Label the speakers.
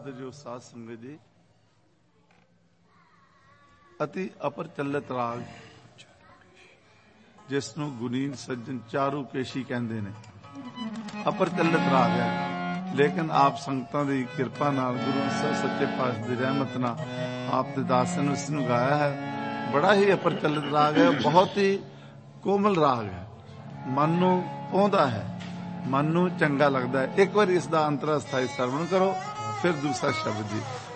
Speaker 1: ਆਦਰਯੋਗ ਸਾਧ ਸੰਗਤ ਜੀ, ਅਤੀ ਅਪਰਚਲਿਤ ਰਾਗ ਜਿਸ ਨੂੰ ਗੁਨੀਨ ਸੱਜਣ ਚਾਰੂ ਕੇਸ਼ੀ ਕਹਿੰਦੇ ਨੇ, ਅਪਰਚਲਿਤ ਰਾਗ ਹੈ। ਲੇਕਿਨ ਆਪ ਸੰਗਤਾਂ ਦੀ ਕਿਰਪਾ ਨਾਲ, ਗੁਰੂ ਸਾਹਿਬ ਸੱਚੇ ਪਾਤਸ਼ਾਹ ਦੀ ਰਹਿਮਤ ਨਾਲ ਆਪ ਦੇ ਦਾਸਾਂ ਨੂੰ ਇਸ ਨੂੰ ਗਾਇਆ ਹੈ। ਬੜਾ ਹੀ ਅਪਰਚਲਿਤ ਰਾਗ ਹੈ, ਬਹੁਤ ਹੀ ਕੋਮਲ ਰਾਗ ਹੈ, ਮਨ ਨੂੰ ਭਾਉਂਦਾ ਹੈ, ਮਨ ਨੂੰ ਚੰਗਾ ਲੱਗਦਾ ਹੈ। ਇੱਕ ਵਾਰ ਇਸ ਦਾ ਅੰਤਰਾ ਸਥਾਈ ਸਰਵਣ ਕਰੋ, ਫਿਰ ਦੂਸਰਾ ਸ਼ਬਦ ਜੀ।